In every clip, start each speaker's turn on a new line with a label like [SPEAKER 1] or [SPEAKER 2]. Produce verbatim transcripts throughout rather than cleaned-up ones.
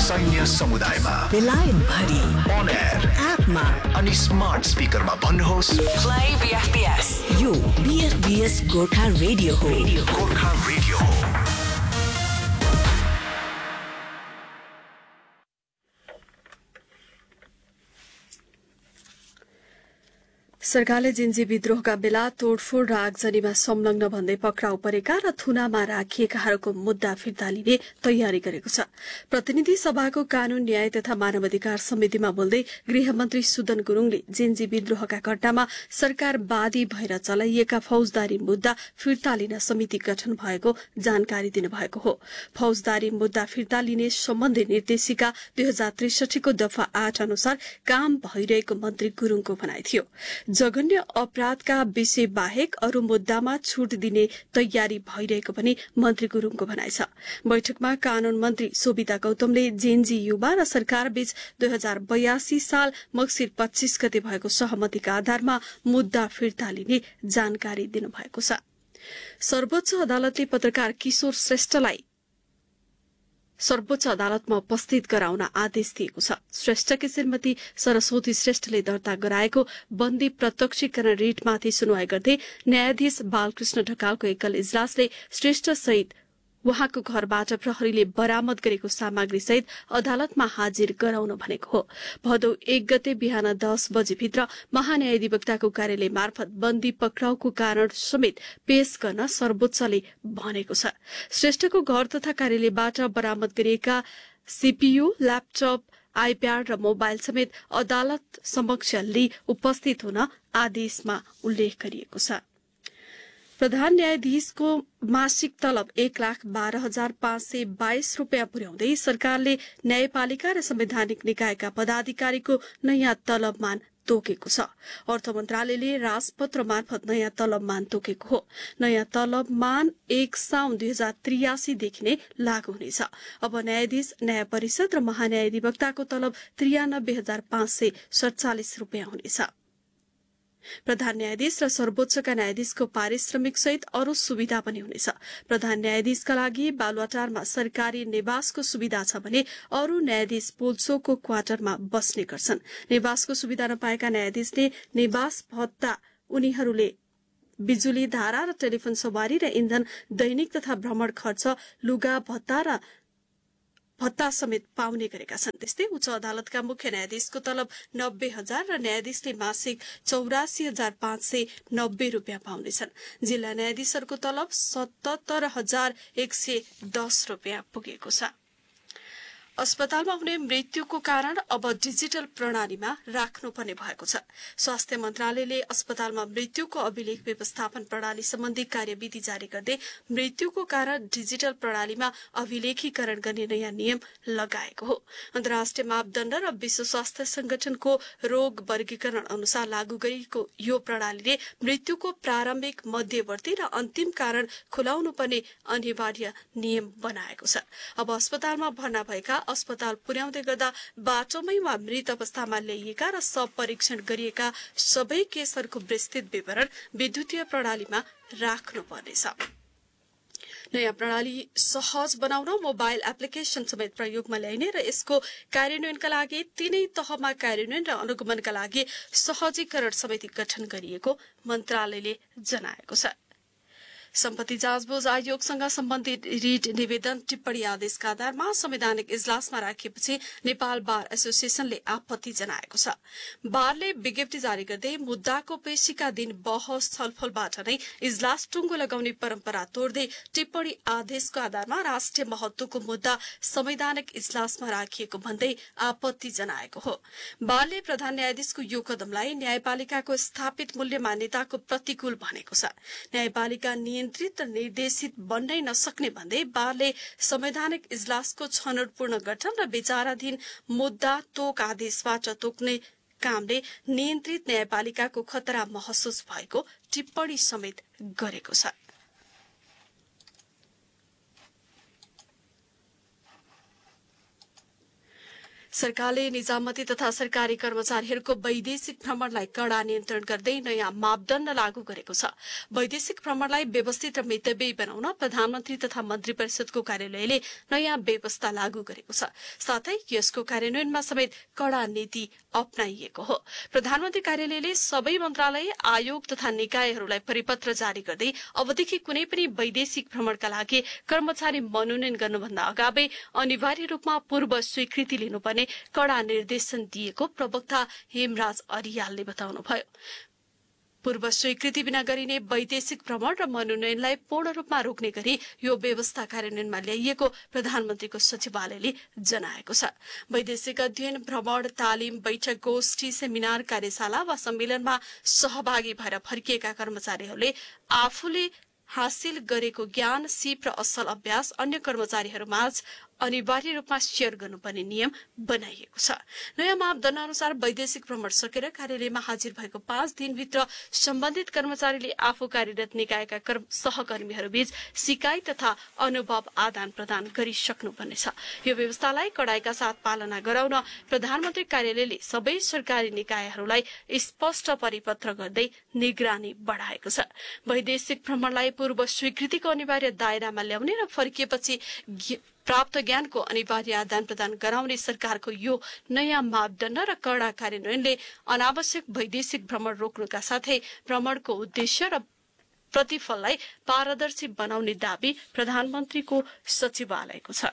[SPEAKER 1] सैन्य समुदायमा
[SPEAKER 2] बेलायत भरि
[SPEAKER 1] on air
[SPEAKER 2] एपमा
[SPEAKER 1] अनि स्मार्ट स्पिकरमा भन्नुहोस्
[SPEAKER 2] play B F B S यो B F B S Gorkha radio हो
[SPEAKER 1] गोर्खा रेडियो हो।
[SPEAKER 3] सरकारले जिन्जी विद्रोहका बेला तोडफोड र आगजनीमा संलग्न भन्दै पक्राउ परेका र थुनामा राखिएकाहरूको मुद्दा फिर्ता लिने तयारी गरेको छ। प्रतिनिधि सभाको कानून न्याय तथा मानवाधिकार समितिमा बोल्दै गृहमन्त्री सुदन गुरूङले जिन्जी विद्रोहका घटनामा सरकारवादी भएर चलाइएका फौजदारी मुद्दा फिर्ता लिन समिति गठन भएको जानकारी दिनुभएको हो। फौजदारी मुद्दा फिर्ता लिने सम्बन्धी निर्देशिका दुई हजार त्रिसठीको दफा आठ अनुसार काम भइरहेको मन्त्री गुरूङको भनाइ थियो। जघन्य अपराधका विषय बाहेक अरू मुद्दामा छूट दिने तयारी भइरहेको पनि मन्त्री गुरूङको भनाइ छ। बैठकमा कानून मन्त्री सोभिता गौतमले जेनजी युवा र सरकारबीच दुई हजार बयासी साल मक्सिर पच्चीस गते भएको सहमतिका आधारमा मुद्दा फिर्ता लिने जानकारी दिनुभएको छ। सर्वोच्च अदालतले पत्रकार किशोर श्रेष्ठलाई सर्वोच्च अदालतमा उपस्थित गराउन आदेश दिएको छ। श्रेष्ठकी श्रीमती सरस्वती श्रेष्ठले दर्ता गराएको बन्दी प्रत्यक्षीकरण रिटमाथि सुनवाई गर्दै न्यायाधीश बालकृष्ण ढकालको एकल इजलासले श्रेष्ठ सहित उहाँको घरबाट प्रहरीले बरामद गरेको सामग्री सहित अदालतमा हाजिर गराउन भनेको हो। भदौ एक गते बिहान दस बजेभित्र महान्यायाधिवक्ताको कार्यालय मार्फत बन्दी पक्राउको कारण समेत पेश गर्न सर्वोच्चले भनेको छ। श्रेष्ठको घर तथा कार्यालयबाट बरामद गरिएका सीपीयू, ल्यापटप, आइप्याड र मोबाइल समेत अदालत समक्ष लिई उपस्थित हुन आदेशमा उल्लेख गरिएको छ। प्रधान न्यायाधीशको मासिक तलब एक लाख बाह्र हजार पाँच सय बाइस रूपियाँ पुर्याउँदै सरकारले न्यायपालिका र संवैधानिक निकायका पदाधिकारीको नयाँ तलबमान तोकेको छ। अर्थ मन्त्रालयले राजपत्र मार्फत नयाँ तलबमान तोकेको हो। नयाँ तलबमान एक साउन दुई हजार त्रियासीदेखि नै लागू हुनेछ। अब न्यायाधीश, न्याय परिषद र महान्यायाधिवक्ताको तलब त्रियानब्बे हजार पाँच सय सड़चालिस रूपियाँ हुनेछ। प्रधान न्यायाधीश र सर्वोच्चका न्यायाधीशको पारिश्रमिक सहित अरू सुविधा पनि हुनेछ। प्रधान न्यायाधीशका लागि बालुवाटारमा सरकारी निवासको सुविधा छ भने अरू न्यायाधीश पोल्सोको क्वार्टरमा बस्ने गर्छन्। निवासको सुविधा नपाएका न्यायाधीशले निवास भत्ता उनीहरूले बिजुली, धारा र टेलिफोन सवारी र इन्धन, दैनिक तथा भ्रमण खर्च, लुगा भत्ता र भत्ता समेत पाउने गरेका छन्। त्यस्तै उच्च अदालतका मुख्य न्यायाधीशको तलब नब्बे हजार र न्यायाधीशले मासिक चौरासी हजार पाँच सय नब्बे रूपियाँ पाउनेछन्। जिल्ला न्यायाधीशहरूको तलब सतहत्तर हजार एक सय दस रूपियाँ पुगेको छ। अस्पतालमा हुने मृत्युको कारण अब डिजिटल प्रणालीमा राख्नुपर्ने भएको छ। स्वास्थ्य मन्त्रालयले अस्पतालमा मृत्युको अभिलेख व्यवस्थापन प्रणाली सम्बन्धी कार्यविधि जारी गर्दै मृत्युको कारण डिजिटल प्रणालीमा अभिलेखीकरण गर्ने नयाँ नियम लगाएको हो। अन्तर्राष्ट्रिय मापदण्ड र विश्व स्वास्थ्य संगठनको रोग वर्गीकरण अनुसार लागू गरिएको यो प्रणालीले मृत्युको प्रारम्भिक, मध्यवर्ती र अन्तिम कारण खुलाउनु पर्ने अनिवार्य नियम बनाएको छ। अब अस्पतालमा भर्ना भएका, अस्पताल पुर्याउँदै गर्दा बाटोमै वा मृत अवस्थामा ल्याइएका र सब परीक्षण गरिएका सबै केसहरूको विस्तृत विवरण विद्युतीय प्रणालीमा राख्नुपर्नेछ। नयाँ प्रणाली सहज बनाउन मोबाइल एप्लिकेशन समेत प्रयोगमा ल्याइने र यसको कार्यान्वयनका लागि तीनै तहमा कार्यान्वयन र अनुगमनका लागि सहजीकरण समिति गठन गरिएको मन्त्रालयले जनाएको छ। सम्पत्ति जाँचबुझ आयोगसँग सम्बन्धित रिट निवेदन टिप्पणी आदेशका आधारमा संवैधानिक इजलासमा राखिएपछि नेपाल बार एसोसिएसनले आपत्ति जनाएको छ। बारले विज्ञप्ति जारी गर्दै मुद्दाको पेशीका दिन बहस छलफलबाट नै इजलास टुङ्गो लगाउने परम्परा तोड्दै टिप्पणी आदेशको आधारमा राष्ट्रिय महत्वको मुद्दा संवैधानिक इजलासमा राखिएको भन्दै आपत्ति जनाएको हो। बारले प्रधान न्यायाधीशको यो कदमलाई न्यायपालिकाको स्थापित मूल्य मान्यताको प्रतिकूल भनेको छ। न्यायपालिका नियन्त्रित र निर्देशित बन्नै नसक्ने भन्दै बारले संवैधानिक इजलासको छनौटपूर्ण गठन र विचाराधीन मुद्दा तोक आदेशबाट तोक्ने कामले नियन्त्रित न्यायपालिकाको खतरा महसुस भएको टिप्पणी समेत गरेको छ। सरकारले निजामती तथा सरकारी कर्मचारीहरूको वैदेशिक भ्रमणलाई कड़ा नियन्त्रण गर्दै नयाँ मापदण्ड लागू गरेको छ। वैदेशिक भ्रमणलाई व्यवस्थित र मितव्ययी बनाउन प्रधानमन्त्री तथा मन्त्री परिषदको कार्यालयले नयाँ व्यवस्था लागू गरेको छ। साथै यसको कार्यान्वयनमा समेत कड़ा नीति अपनाइएको हो। प्रधानमन्त्री कार्यालयले सबै मन्त्रालय, आयोग तथा निकायहरूलाई परिपत्र जारी गर्दै अबदेखि कुनै पनि वैदेशिक भ्रमणका लागि कर्मचारी मनोनयन गर्नुभन्दा अगावै अनिवार्य रूपमा पूर्व स्वीकृति लिनुपर्ने कड़ा निर्देशन दिएको प्रवक्ता हेमराज अरियालले बताउनुभयो। पूर्व स्वीकृति बिना गरिने वैदेशिक भ्रमण र मनोनयनलाई पूर्ण रूपमा रोक्ने गरी यो व्यवस्था कार्यान्वयनमा ल्याइएको प्रधानमन्त्रीको सचिवालयले जनाएको छ। वैदेशिक अध्ययन, भ्रमण, तालिम, बैठक, गोष्ठी, सेमिनार, कार्यशाला वा सम्मेलनमा सहभागी भएर फर्किएका कर्मचारीहरूले आफूले हासिल गरेको ज्ञान, सिप र असल अभ्यास अन्य कर्मचारीहरूमाझ अनिवार्य रूपमा शेयर गर्नुपर्ने नियम बनाइएको छ। नयाँ मापदण्ड अनुसार वैदेशिक भ्रमण सकेर कार्यालयमा हाजिर भएको पाँच दिनभित्र सम्बन्धित कर्मचारीले आफू कार्यरत निकायका सहकर्मीहरूबीच सिकाइ तथा अनुभव आदान प्रदान गरिसक्नुपर्नेछ। यो व्यवस्थालाई कडाइका साथ पालना गराउन प्रधानमन्त्री कार्यालयले सबै सरकारी निकायहरूलाई स्पष्ट परिपत्र गर्दै निगरानी बढ़ाएको छ। वैदेशिक भ्रमणलाई पूर्व स्वीकृतिको अनिवार्य दायरामा ल्याउने र फर्किएपछि प्राप्त ज्ञानको अनिवार्य आदान प्रदान गराउने सरकारको यो नयाँ मापदण्ड र कड़ा कार्यान्वयनले अनावश्यक वैदेशिक भ्रमण रोक्नुका साथै भ्रमणको उद्देश्य र प्रतिफललाई पारदर्शी बनाउने दावी प्रधानमन्त्रीको सचिवालयको छ।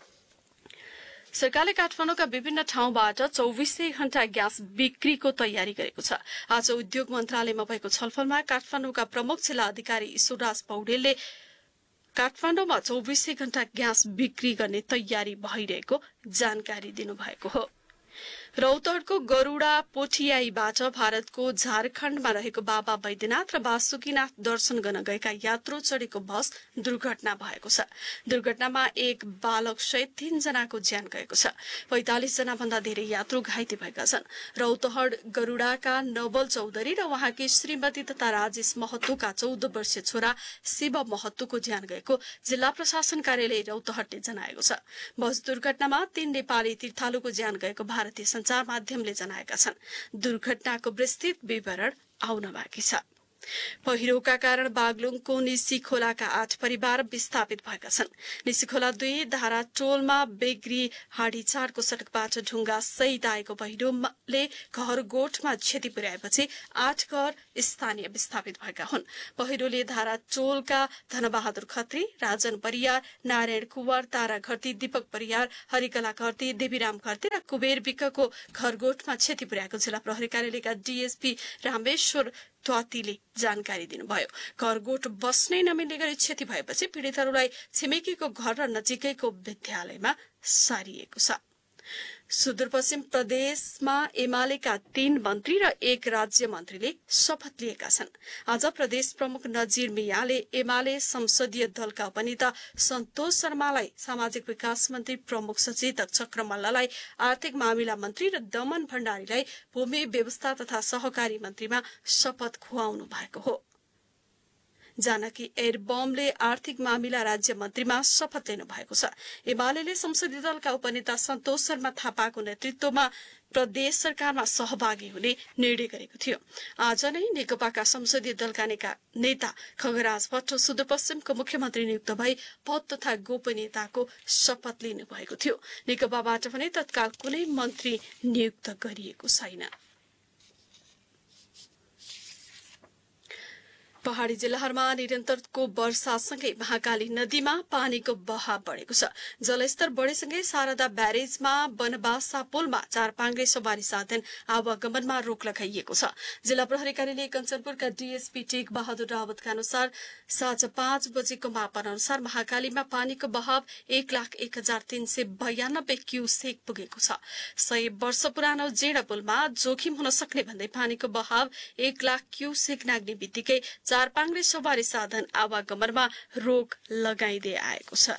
[SPEAKER 3] सरकारले काठमाडौँका विभिन्न ठाउँबाट चौविसै घण्टा ग्यास बिक्रीको तयारी गरेको छ। आज उद्योग मन्त्रालयमा भएको छलफलमा काठमाडौँका प्रमुख जिल्ला अधिकारी ईश्वरराज पौडेलले काठमाडौँमा चौविसै घण्टा ग्यास बिक्री गर्ने तयारी भइरहेको जानकारी दिनुभएको हो। रौतहटको गरूडा पोठियाईबाट भारतको झारखण्डमा रहेको बाबा बैद्यनाथ र वासुकीनाथ दर्शन गर्न गएका यात्रु चढेको बस दुर्घटना भएको छ। दुर्घटनामा एक बालक सहित तीन जनाको ज्यान गएको छ। पैंतालिस जना भन्दा धेरै यात्रु घाइते भएका छन्। रौतहट गरूडाका नवल चौधरी र उहाँकी श्रीमती तथा राजेश महतोका चौध वर्षीय छोरा शिव महतोको ज्यान गएको जिल्ला प्रशासन कार्यालय रौतहटले जनाएको छ। बस दुर्घटनामा तीन नेपाली तीर्थालुको ज्यान गएको भारतीय संचार माध्यमले जनाएका छन्। दुर्घटनाको विस्तृत विवरण आउन बाँकी छ। पहिरोका कारण बागलुङको निसी खोलाका आठ परिवार विस्थापित भएका छन्। निसी खोला दुई धारा टोलमा बेग्री हाडी चारको सड़कबाट ढुङ्गा सहित आएको पहिरोले घर गोठमा क्षति पुर्याएपछि आठ घर स्थानीय विस्थापित भएका हुन्। पहिरोले धारा टोलका धनबहादुर खत्री, राजन परियार, नारायण कुवर, तारा घरती, दीपक परियार, हरिकला घरती, देवीराम घरती र कुबेर विकको घर गोठमा क्षति पुर्याएको जिल्ला प्रहरी कार्यालयका डीएसपी रामेश्वर त्वातीले जानकारी दिनुभयो। घर गोठ बस्नै नमिल्ने गरी क्षति भएपछि पीड़ितहरूलाई छिमेकीको घर र नजिकैको विद्यालयमा सारिएको छ। सुदूरपश्चिम प्रदेशमा एमालेका तीन मन्त्री र एक राज्य मन्त्रीले शपथ लिएका छन्। आज प्रदेश प्रमुख नजीर मियाले एमाले संसदीय दलका उपनेता सन्तोष शर्मालाई, सामाजिक विकास मन्त्री प्रमुख सचेतक चक्र मल्ललाई, आर्थिक मामिला मन्त्री र दमन भण्डारीलाई भूमि व्यवस्था तथा सहकारी मन्त्रीमा शपथ खुवाउनु भएको हो। जानकी एयरबमले आर्थिक मामिला राज्य मन्त्रीमा शपथ लिनु भएको छ। एमाले संसदीय दलका उपनेता सन्तोष शर्मा थापाको नेतृत्वमा प्रदेश सरकारमा सहभागी हुने निर्णय गरेको थियो। आज नै नेकपाका संसदीय दलका नेता खगराज भट्ट सुदूरपश्चिमको मुख्यमन्त्री नियुक्त भई पद तथा गोपनीयताको शपथ लिनु भएको थियो। नेकपाबाट भने तत्काल कुनै मन्त्री नियुक्त गरिएको छैन। पहाड़ी जिल्लाहरूमा निरन्तरको वर्षासँगै महाकाली नदीमा पानीको बहाव बढेको छ। जलस्तर बढेसँगै शारदा ब्यारेजमा बनबासा पुलमा चार पाङ्ग्रे सवारी साधन आवागमनमा रोक लगाइएको छ। जिल्ला प्रहरी कार्यालय कञ्चनपुरका डीएसपी टेक बहादुर रावतका अनुसार साँझ पाँच बजेको मापन अनुसार महाकालीमा पानीको बहाव एक लाख एक हजार तीन सय बयानब्बे क्यूसेक पुगेको छ। सय वर्ष पुरानो जेडा पुलमा जोखिम हुन सक्ने भन्दै पानीको बहाव एक लाख क्यूसेक नाग्ने बित्तिकै चार पाङ्ग्रे सवारी साधन आवागमनमा रोक लगाइँदै आएको छ।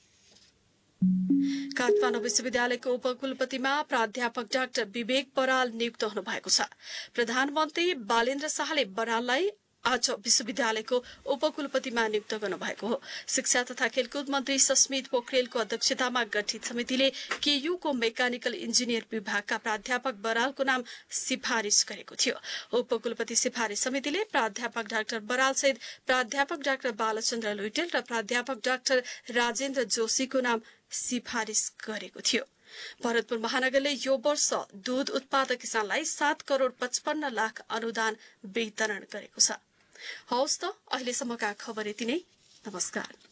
[SPEAKER 3] काठमाडौँ विश्वविद्यालयको उपकुलपतिमा प्राध्यापक डाक्टर विवेक बराल नियुक्त हुनु भएको छ। प्रधानमन्त्री बालेन्द्र शाहले बराललाई आज विश्वविद्यालयको उपकुलपतिमा नियुक्त गर्नुभएको हो। शिक्षा तथा खेलकुद मन्त्री सस्मित पोखरेलको अध्यक्षतामा गठित समितिले केयूको मेकानिकल इन्जिनियर विभागका प्राध्यापक बरालको नाम सिफारिश गरेको थियो। उपकुलपति सिफारिश समितिले प्राध्यापक डाक्टर बराल सहित प्राध्यापक डाक्टर बालचन्द्र लुइटेल र प्राध्यापक डाक्टर राजेन्द्र जोशीको नाम सिफारिश गरेको थियो। भरतपुर महानगरले यो वर्ष दूध उत्पादक किसानलाई सात करोड़ पचपन्न लाख अनुदान वितरण गरेको छ। हौस् त अहिलेसम्मका खबर यति नै। नमस्कार।